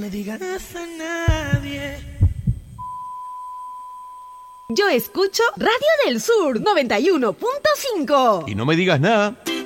le digas a nadie. Yo escucho Radio del Sur 91.5. Y no me digas nada.